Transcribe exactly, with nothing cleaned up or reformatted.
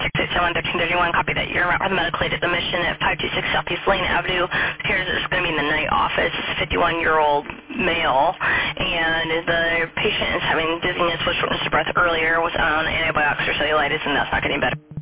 six seven one thirteen thirty-one, copy that. You're at the medical aid at the mission at five two six Southeast Lane Avenue. Appears it's going to be in the night office. fifty-one-year-old male, and the patient is having dizziness with shortness of breath earlier, was on antibiotics or cellulitis, and that's not getting better.